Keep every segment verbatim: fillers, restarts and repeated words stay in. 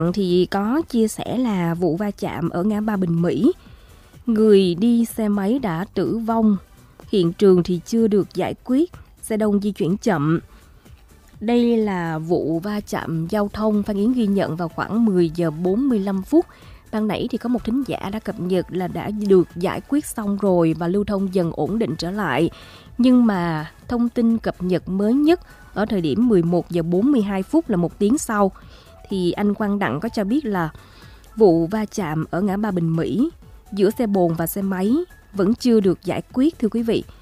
thì có chia sẻ là vụ va chạm ở ngã ba Bình Mỹ, người đi xe máy đã tử vong, hiện trường thì chưa được giải quyết, xe đông di chuyển chậm. Đây là vụ va chạm giao thông Phan Yến ghi nhận vào khoảng mười giờ bốn mươi lăm phút. Ban nãy thì có một thính giả đã cập nhật là đã được giải quyết xong rồi và lưu thông dần ổn định trở lại. Nhưng mà thông tin cập nhật mới nhất ở thời điểm mười một giờ bốn mươi hai phút là một tiếng sau, thì anh Quang Đặng có cho biết là vụ va chạm ở ngã ba Bình Mỹ giữa xe bồn và xe máy vẫn chưa được giải quyết thưa quý vị.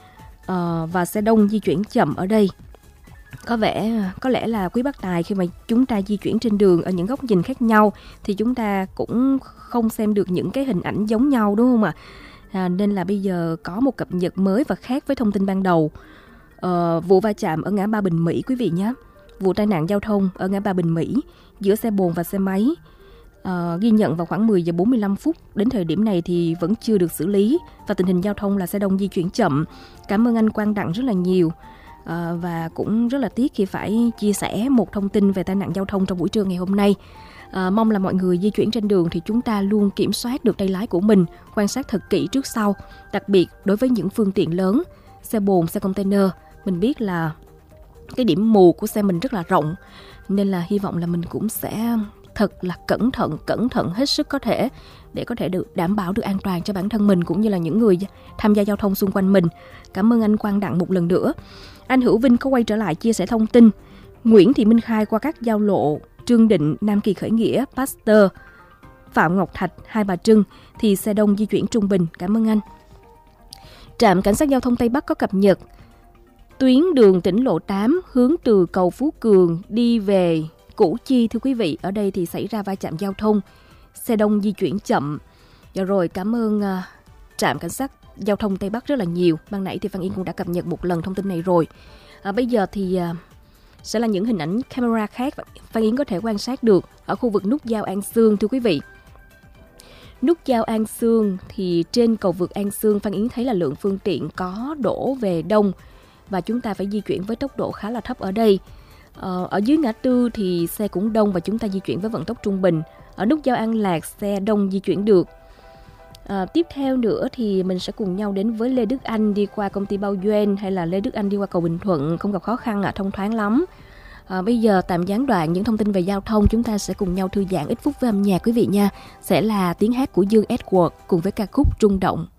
À, và xe đông di chuyển chậm ở đây. Có vẻ có lẽ là quý bác Tài, khi mà chúng ta di chuyển trên đường ở những góc nhìn khác nhau thì chúng ta cũng không xem được những cái hình ảnh giống nhau, đúng không ạ? À, nên là bây giờ có một cập nhật mới và khác với thông tin ban đầu. À, vụ va chạm ở ngã ba Bình Mỹ quý vị nhé. Vụ tai nạn giao thông ở ngã ba Bình Mỹ giữa xe bồn và xe máy à, ghi nhận vào khoảng mười giờ bốn mươi lăm phút. Đến thời điểm này thì vẫn chưa được xử lý và tình hình giao thông là xe đông di chuyển chậm. Cảm ơn anh Quang Đặng rất là nhiều. À, và cũng rất là tiếc khi phải chia sẻ một thông tin về tai nạn giao thông trong buổi trưa ngày hôm nay. À, mong là mọi người di chuyển trên đường thì chúng ta luôn kiểm soát được tay lái của mình, quan sát thật kỹ trước sau, đặc biệt đối với những phương tiện lớn, xe bồn, xe container. Mình biết là cái điểm mù của xe mình rất là rộng, nên là hy vọng là mình cũng sẽ thật là cẩn thận, cẩn thận hết sức có thể để có thể được đảm bảo được an toàn cho bản thân mình cũng như là những người tham gia giao thông xung quanh mình. Cảm ơn anh Quang Đặng một lần nữa. Anh Hữu Vinh có quay trở lại chia sẻ thông tin Nguyễn Thị Minh Khai qua các giao lộ Trương Định, Nam Kỳ Khởi Nghĩa, Pasteur, Phạm Ngọc Thạch, Hai Bà Trưng thì xe đông di chuyển trung bình. Cảm ơn anh. Trạm Cảnh sát Giao thông Tây Bắc có cập nhật tuyến đường tỉnh lộ tám hướng từ cầu Phú Cường đi về Củ Chi thưa quý vị. Ở đây thì xảy ra va chạm giao thông, xe đông di chuyển chậm. Dạ rồi, cảm ơn uh, Trạm Cảnh sát Giao thông Tây Bắc rất là nhiều. Ban nãy thì Phan Yến cũng đã cập nhật một lần thông tin này rồi. À, bây giờ thì uh, sẽ là những hình ảnh camera khác Phan Yến có thể quan sát được ở khu vực nút giao An Sương thưa quý vị. Nút giao An Sương thì trên cầu vượt An Sương Phan Yến thấy là lượng phương tiện có đổ về đông và chúng ta phải di chuyển với tốc độ khá là thấp ở đây. Ờ, ở dưới ngã tư thì xe cũng đông và chúng ta di chuyển với vận tốc trung bình. Ở nút giao An Lạc xe đông di chuyển được. À, tiếp theo nữa thì mình sẽ cùng nhau đến với Lê Đức Anh đi qua công ty Bao Duyên hay là Lê Đức Anh đi qua cầu Bình Thuận, không gặp khó khăn ạ, à, thông thoáng lắm. À, bây giờ tạm gián đoạn những thông tin về giao thông, chúng ta sẽ cùng nhau thư giãn ít phút với âm nhạc quý vị nha. Sẽ là tiếng hát của Dương Edward cùng với ca khúc Rung Động.